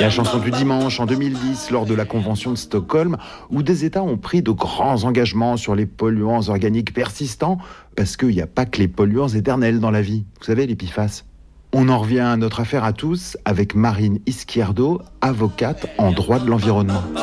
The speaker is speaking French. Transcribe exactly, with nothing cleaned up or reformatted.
La chanson du dimanche en deux mille dix, lors de la Convention de Stockholm, où des États ont pris de grands engagements sur les polluants organiques persistants, parce qu'il n'y a pas que les polluants éternels dans la vie. Vous savez, les P F A S. On en revient à notre affaire à tous avec Marine Izquierdo, avocate en droit de l'environnement.